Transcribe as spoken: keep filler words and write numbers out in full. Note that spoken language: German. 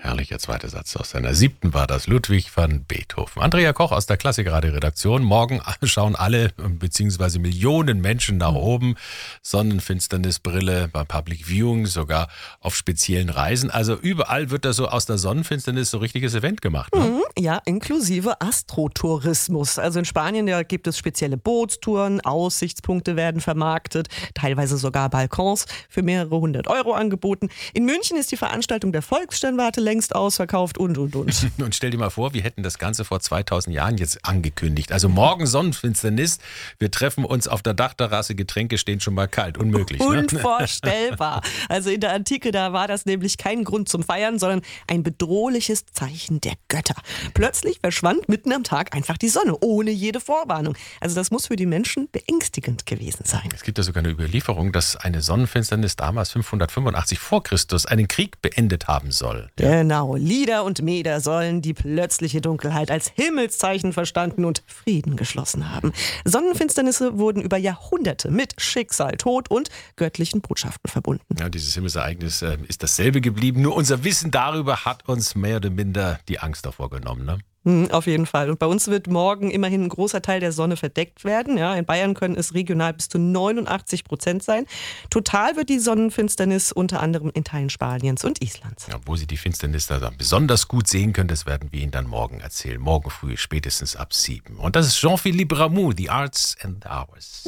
Herrlicher zweiter Satz aus seiner siebten war das, Ludwig van Beethoven. Andrea Koch aus der Klassikradio-Redaktion. Morgen schauen alle bzw. Millionen Menschen nach oben. Sonnenfinsternisbrille bei Public Viewing, sogar auf speziellen Reisen. Also überall wird da so aus der Sonnenfinsternis so richtiges Event gemacht. Ne? Mhm, ja, inklusive Astrotourismus. Also in Spanien, da gibt es spezielle Bootstouren, Aussichtspunkte werden vermarktet, teilweise sogar Balkons für mehrere hundert Euro angeboten. In München ist die Veranstaltung der Volkssternwarte längst ausverkauft und, und, und. Und stell dir mal vor, wir hätten das Ganze vor zweitausend Jahren jetzt angekündigt. Also morgen Sonnenfinsternis, wir treffen uns auf der Dachterrasse, Getränke stehen schon mal kalt. Unmöglich, ne? Unvorstellbar. Also in der Antike, da war das nämlich kein Grund zum Feiern, sondern ein bedrohliches Zeichen der Götter. Plötzlich verschwand mitten am Tag einfach die Sonne, ohne jede Vorwarnung. Also das muss für die Menschen beängstigend gewesen sein. Es gibt ja sogar eine Überlieferung, dass eine Sonnenfinsternis damals fünfhundertfünfundachtzig vor Christus einen Krieg beendet haben soll. Ja. Genau, Lieder und Meder sollen die plötzliche Dunkelheit als Himmelszeichen verstanden und Frieden geschlossen haben. Sonnenfinsternisse wurden über Jahrhunderte mit Schicksal, Tod und göttlichen Botschaften verbunden. Ja, dieses Himmelsereignis äh, ist dasselbe geblieben, nur unser Wissen darüber hat uns mehr oder minder die Angst davor genommen, ne? Auf jeden Fall. Und bei uns wird morgen immerhin ein großer Teil der Sonne verdeckt werden. Ja, in Bayern können es regional bis zu neunundachtzig Prozent sein. Total wird die Sonnenfinsternis unter anderem in Teilen Spaniens und Islands. Ja, wo Sie die Finsternis da dann besonders gut sehen können, das werden wir Ihnen dann morgen erzählen. Morgen früh, spätestens ab sieben. Und das ist Jean-Philippe Rameau, The Arts and the Hours.